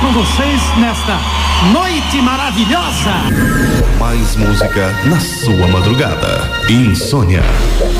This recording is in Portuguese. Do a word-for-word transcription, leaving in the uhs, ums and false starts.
com vocês nesta noite maravilhosa. Mais música na sua madrugada. Insônia.